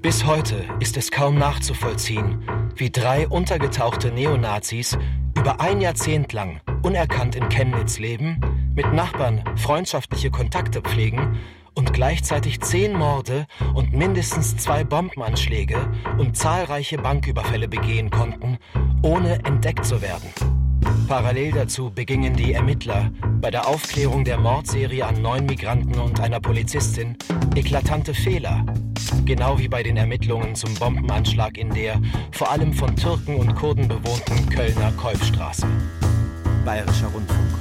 Bis heute ist es kaum nachzuvollziehen, wie 3 untergetauchte Neonazis über ein Jahrzehnt lang unerkannt in Chemnitz leben, mit Nachbarn freundschaftliche Kontakte pflegen und gleichzeitig 10 Morde und mindestens 2 Bombenanschläge und zahlreiche Banküberfälle begehen konnten, ohne entdeckt zu werden. Parallel dazu begingen die Ermittler bei der Aufklärung der Mordserie an 9 Migranten und einer Polizistin eklatante Fehler, genau wie bei den Ermittlungen zum Bombenanschlag in der vor allem von Türken und Kurden bewohnten Kölner Kolbstraße. Bayerischer Rundfunk.